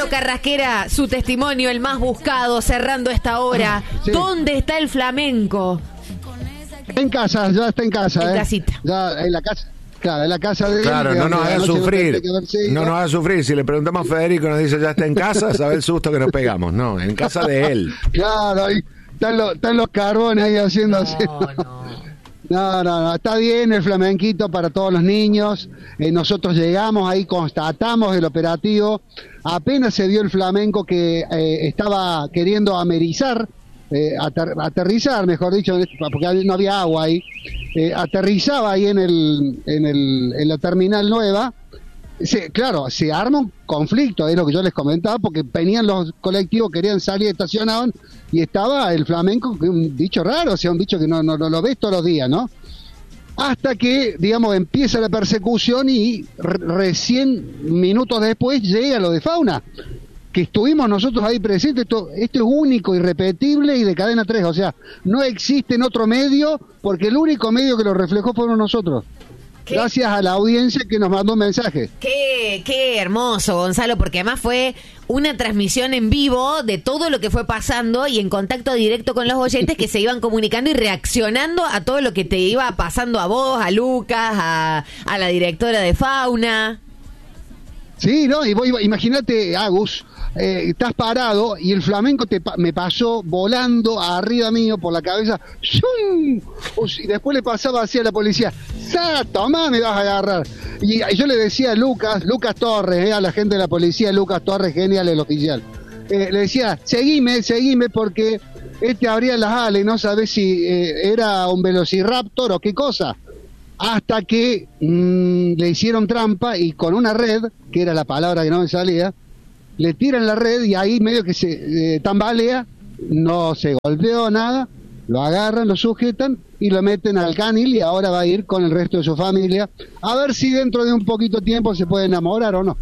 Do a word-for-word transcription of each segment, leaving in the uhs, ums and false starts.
Gonzalo Carrasquera, su testimonio, el más buscado, cerrando esta hora. Sí. ¿Dónde está el flamenco? En casa, ya está en casa. En eh. casita. Ya en la casa. Claro, en la casa de él. Claro, no nos haga sufrir. No nos haga sufrir. Si le preguntamos a Federico, nos dice ya está en casa, sabe el susto que nos pegamos. No, en casa de él. Claro, ahí están los, están los carbones ahí haciendo. No, haciendo. No. No, no, no, está bien el flamenquito para todos los niños. Eh, nosotros llegamos ahí, constatamos el operativo. Apenas se dio el flamenco que eh, estaba queriendo amerizar. Eh, ater, aterrizar, mejor dicho, porque no había agua ahí, eh, aterrizaba ahí en el, en el en la terminal nueva. Se, claro, se arma un conflicto, es lo que yo les comentaba, porque venían los colectivos, querían salir, estacionaban, y estaba el flamenco, un bicho raro, o sea, un bicho que no, no, no lo ves todos los días, ¿no? Hasta que, digamos, empieza la persecución y re recién minutos después llega lo de Fauna, que estuvimos nosotros ahí presentes. Esto, esto es único, irrepetible y de cadena tres, o sea, no existe en otro medio, porque el único medio que lo reflejó fueron nosotros. ¿Qué? Gracias a la audiencia que nos mandó un mensaje. Qué, qué hermoso, Gonzalo, porque además fue una transmisión en vivo de todo lo que fue pasando y en contacto directo con los oyentes que se iban comunicando y reaccionando a todo lo que te iba pasando a vos, a Lucas, a, a la directora de Fauna. Sí, no, y vos imagínate, Agus, eh, estás parado y el flamenco te pa me pasó volando arriba mío por la cabeza, ¡shum! Y después le pasaba así a la policía, ¡sa! Tomá, me vas a agarrar. Y, y yo le decía a Lucas, Lucas Torres, eh, a la gente de la policía, Lucas Torres, genial el oficial, eh, le decía, seguime, seguime, porque este abría las alas y no sabés si eh, era un velociraptor o qué cosa. Hasta que mmm, le hicieron trampa y con una red, que era la palabra que no me salía, le tiran la red y ahí medio que se eh, tambalea, no se golpeó nada, lo agarran, lo sujetan y lo meten al canil y ahora va a ir con el resto de su familia a ver si dentro de un poquito tiempo se puede enamorar o no.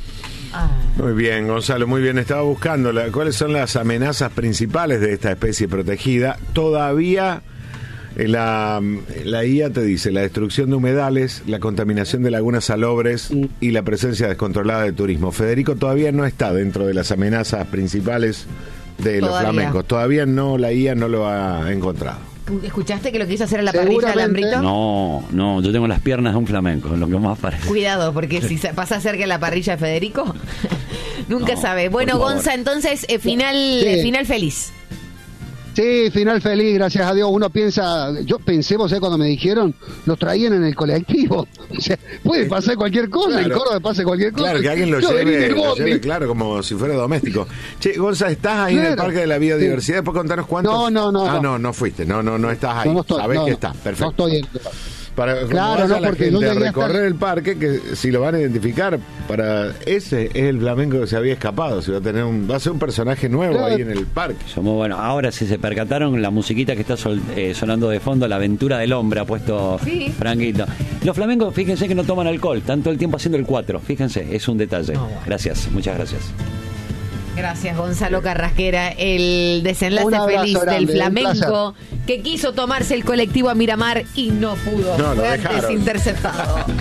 Muy bien, Gonzalo, muy bien. Estaba buscando la, cuáles son las amenazas principales de esta especie protegida. Todavía... La, la I A te dice la destrucción de humedales, la contaminación de lagunas salobres y la presencia descontrolada de turismo. Federico todavía no está dentro de las amenazas principales de todavía. Los flamencos. Todavía no, la I A no lo ha encontrado. ¿Escuchaste que lo quiso hacer a la parrilla de Alambrito? No, no, yo tengo las piernas de un flamenco, lo que más parece. Cuidado, porque si pasa cerca de la parrilla de Federico, nunca no, sabe. Bueno, Gonza, entonces, eh, final, sí. eh, final feliz. Sí, final feliz, gracias a Dios. Uno piensa, yo pensé, vos sabés, cuando me dijeron, los traían en el colectivo. O sea, puede pasar cualquier cosa, claro. En Córdoba pasa cualquier cosa. Claro, que alguien lo, yo lleve, lo lleve, claro, como si fuera doméstico. Che, Gonza, ¿estás ahí claro. en el Parque de la Biodiversidad? Sí. ¿Puedes contarnos cuántos? No, no, no. Ah, no, no, no fuiste, no, no, no estás ahí. No, no estoy, Sabés no, que no, estás, perfecto. No estoy en... Para claro, no, la porque gente no a recorrer estar... el parque, que si lo van a identificar, para ese es el flamenco que se había escapado. Si va a tener un, va a ser un personaje nuevo claro. ahí en el parque. Somos bueno. Ahora si se percataron la musiquita que está sol, eh, sonando de fondo, La Aventura del Hombre ha puesto sí. Franquito. Los flamencos, fíjense que no toman alcohol, están todo el tiempo haciendo el cuatro. Fíjense, es un detalle. Oh, bueno. Gracias, muchas gracias. Gracias, Gonzalo Carrasquera, el desenlace feliz grande, del flamenco que quiso tomarse el colectivo a Miramar y no pudo. No, Fue antes interceptado.